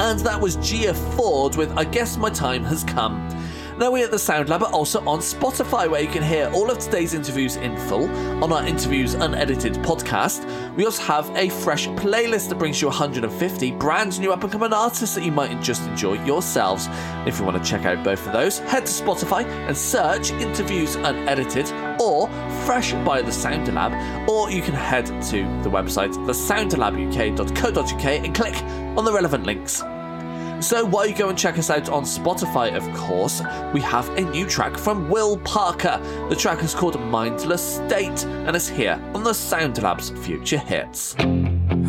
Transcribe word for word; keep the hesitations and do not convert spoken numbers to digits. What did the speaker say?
and that was Gia Ford with I Guess My Time Has Come. Now, we at the Sound Lab are also on Spotify, where you can hear all of today's interviews in full on our Interviews Unedited podcast. We also have a fresh playlist that brings you one hundred fifty brand new up-and-coming artists that you might just enjoy yourselves. If you want to check out both of those, head to Spotify and search Interviews Unedited or Fresh by The Sound Lab, or you can head to the website the sound lab u k dot co dot u k and click on the relevant links. So while you go and check us out on Spotify, of course, we have a new track from Will Parker. The track is called Mindless State and is here on the Sound Lab's Future Hits.